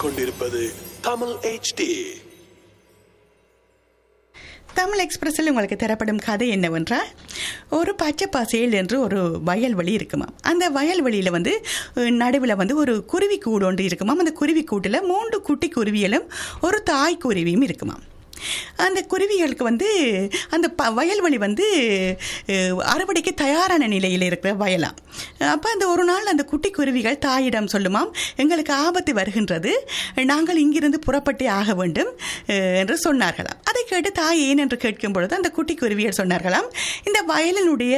கேட்டுக்கொண்டிருப்பது தமிழ் HD. தமிழ் எக்ஸ்பிரஸில் உங்களுக்கு தரப்படும் கதை என்னவென்றால், ஒரு பச்சை பசேல் என்று ஒரு வயல்வெளி இருக்குமா. அந்த வயல்வெளியில் நடுவில் ஒரு குருவி கூடு ஒன்று இருக்குமா. அந்த குருவி கூட்டில் 3 குட்டி குருவிகளும் ஒரு தாய் குருவியும் இருக்குமா. அந்த குருவிகளுக்கு அந்த வயல்வெளி அறுவடைக்கு தயாரான நிலையில் இருக்கிற வயலாம். அப்போ அந்த ஒரு நாள் அந்த குட்டி குருவிகள் தாயிடம் சொல்லுமாம், எங்களுக்கு ஆபத்து வருகின்றது, நாங்கள் இங்கிருந்து புறப்பட்டே ஆக வேண்டும் என்று சொன்னார்களாம். அதை கேட்டு தாய் ஏன் என்று கேட்கும் பொழுது அந்த குட்டி குருவிகள் சொன்னார்களாம், இந்த வயலினுடைய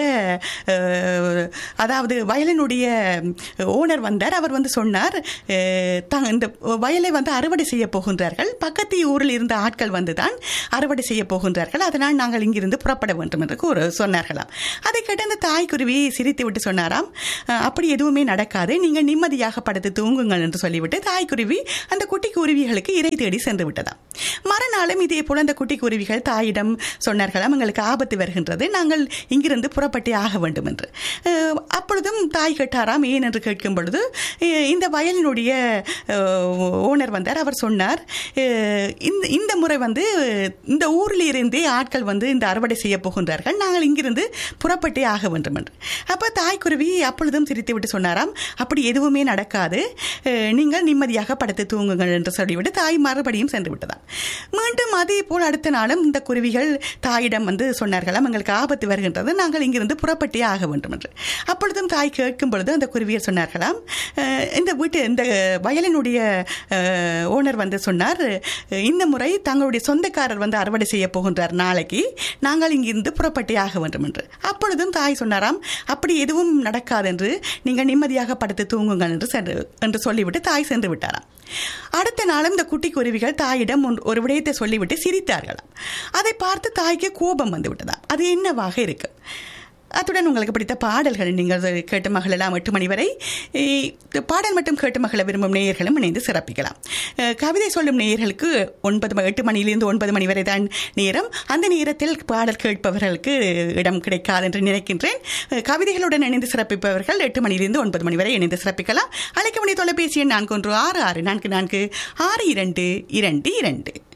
ஓனர் வந்தார். அவர் சொன்னார், இந்த வயலை அறுவடை செய்ய போகின்றார்கள், பக்கத்து ஊரில் இருந்த ஆட்கள் தான் அறுவடை செய்ய போகின்றார்கள், அதனால் நாங்கள் இங்கிருந்து புறப்பட வேண்டும் என்று சொன்னார்களாம். அதை கேட்டு அந்த தாய்க்குருவி சிரித்து விட்டு சொன்னாராம், அப்படி எதுவுமே நடக்காது, நீங்கள் நிம்மதியாக படுத்து தூங்குங்கள் என்று சொல்லிவிட்டு தாய்க்குருவி அந்த குட்டி குருவிகளுக்கு இறை தேடி சென்று விட்டதாம். மறுநாளும் இதே போல அந்த குட்டி குருவிகள் தாயிடம் சொன்னார்களாம், எங்களுக்கு ஆபத்து வருகின்றது, நாங்கள் இங்கிருந்து புறப்பட்டே ஆக வேண்டும் என்று. அப்பொழுதும் தாய் கேட்டாராம், ஏன் என்று கேட்கும் பொழுது இந்த வயலினுடைய ஓனர் வந்தார். அவர் சொன்னார், இந்த முறை இந்த ஊரில் இருந்தே ஆட்கள் இந்த அறுவடை செய்ய போகின்றார்கள், நாங்கள் இங்கிருந்து புறப்பட்டே ஆக வேண்டும் என்று. அப்போ தாய்க்குருவி அப்பொழுதும் சிரித்து விட்டு சொன்னாராம், அப்படி எதுவுமே நடக்காது, நீங்கள் நிம்மதியாக படுத்து தூங்குங்கள் என்று சொல்லிவிட்டு தாய் மறுபடியும் சென்று விட்டதாம். மீண்டும் அதே போல் அடுத்த நாளும் இந்த குருவிகள் தாயிடம் சொன்னார்களாம், எங்களுக்கு ஆபத்து வருகின்றது, நாங்கள் இங்கிருந்து புறப்பட்டே ஆக வேண்டும் என்று. அப்பொழுதும் தாய் கேட்கும் பொழுது அந்த குருவியர் சொன்னார்களாம், இந்த வயலினுடைய ஓனர் சொன்னார், இந்த முறை தங்களுடைய சொந்தக்காரர் அறுவடை செய்ய போகின்றார், நாளைக்கு நாங்கள் இங்கிருந்து புறப்பட்டே ஆக வேண்டும் என்று. அப்பொழுதும் தாய் சொன்னாராம், அப்படி எதுவும் நடக்காது என்று, நீங்கள் நிம்மதியாக படுத்து தூங்குங்கள் என்று சொல்லிவிட்டு தாய் சென்று விட்டாராம். அடுத்த நாளும் இந்த குட்டி குருவிகள் தாயிடம் ஒரு விடயத்தை சொல்லிவிட்டு சிரித்தார்களாம். அதை பார்த்து தாய்க்கு கோபம் வந்து விட்டதா. அது என்னவாக இருக்கு? அத்துடன் உங்களுக்கு பிடித்த பாடல்கள் நீங்கள் கேட்டு மகளெல்லாம் 8 மணி வரை பாடல் மட்டும் கேட்டு மகள விரும்பும் நேயர்களும் இணைந்து சிறப்பிக்கலாம். கவிதை சொல்லும் நேயர்களுக்கு 8 மணியிலிருந்து 9 மணி வரை தான் நேரம். அந்த நேரத்தில் பாடல் கேட்பவர்களுக்கு இடம் கிடைக்காது என்று நினைக்கின்றேன். கவிதைகளுடன் இணைந்து சிறப்பிப்பவர்கள் 8 மணியிலிருந்து 9 மணி வரை இணைந்து சிறப்பிக்கலாம். அழைக்க வேண்டிய தொலைபேசி எண் 4166446222.